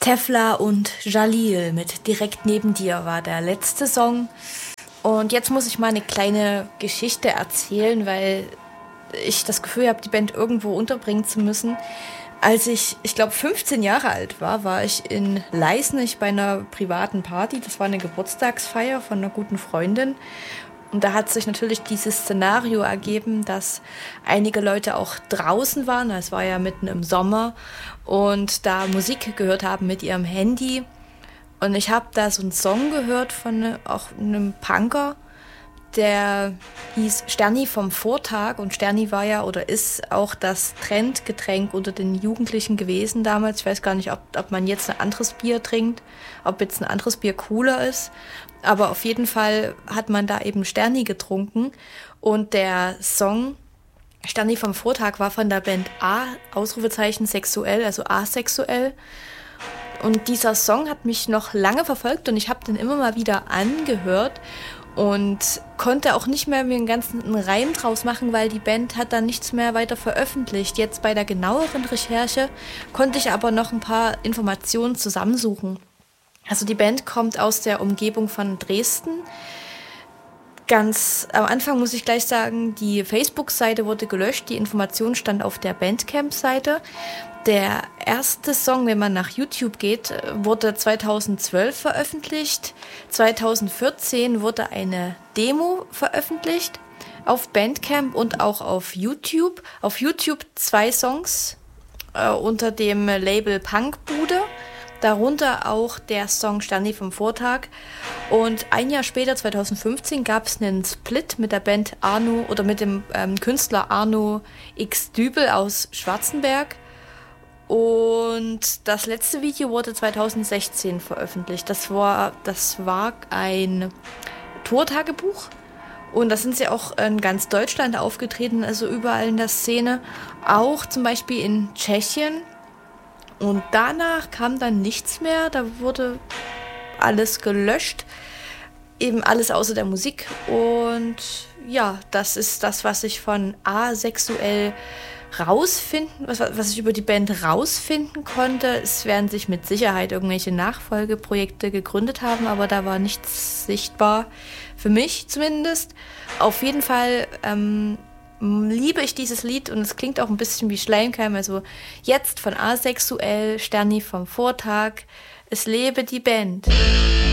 Tefla und Jalil mit Direkt neben dir war der letzte Song. Und jetzt muss ich mal eine kleine Geschichte erzählen, weil ich das Gefühl habe, die Band irgendwo unterbringen zu müssen. Als ich glaube, 15 Jahre alt war ich in Leisnig bei einer privaten Party. Das war eine Geburtstagsfeier von einer guten Freundin. Und da hat sich natürlich dieses Szenario ergeben, dass einige Leute auch draußen waren. Es war ja mitten im Sommer und da Musik gehört haben mit ihrem Handy. Und ich habe da so einen Song gehört von auch einem Punker, der hieß Sterni vom Vortag. Und Sterni war ja oder ist auch das Trendgetränk unter den Jugendlichen gewesen damals. Ich weiß gar nicht, ob man jetzt ein anderes Bier trinkt, ob jetzt ein anderes Bier cooler ist. Aber auf jeden Fall hat man da eben Sterni getrunken. Und der Song Sterni vom Vortag war von der Band A, Ausrufezeichen sexuell, also asexuell. Und dieser Song hat mich noch lange verfolgt und ich habe den immer mal wieder angehört und konnte auch nicht mehr mir einen ganzen Reim draus machen, weil die Band hat dann nichts mehr weiter veröffentlicht. Jetzt bei der genaueren Recherche konnte ich aber noch ein paar Informationen zusammensuchen. Also die Band kommt aus der Umgebung von Dresden. Ganz am Anfang muss ich gleich sagen, die Facebook-Seite wurde gelöscht, die Information stand auf der Bandcamp-Seite. Der erste Song, wenn man nach YouTube geht, wurde 2012 veröffentlicht. 2014 wurde eine Demo veröffentlicht auf Bandcamp und auch auf YouTube. Auf YouTube 2 Songs unter dem Label Punkbude. Darunter auch der Song Sterni vom Vortag. Und ein Jahr später, 2015, gab es einen Split mit der Band Arno oder mit dem Künstler Arno X Dübel aus Schwarzenberg. Und das letzte Video wurde 2016 veröffentlicht. Das war ein Tourtagebuch. Und da sind sie auch in ganz Deutschland aufgetreten, also überall in der Szene. Auch zum Beispiel in Tschechien. Und danach kam dann nichts mehr, da wurde alles gelöscht, eben alles außer der Musik. Und ja, das ist das, was ich von asexuell rausfinden, was ich über die Band rausfinden konnte. Es werden sich mit Sicherheit irgendwelche Nachfolgeprojekte gegründet haben, aber da war nichts sichtbar, für mich zumindest. Auf jeden Fall liebe ich dieses Lied und es klingt auch ein bisschen wie Schleimkeim, also jetzt von asexuell, Sterni vom Vortag, es lebe die Band.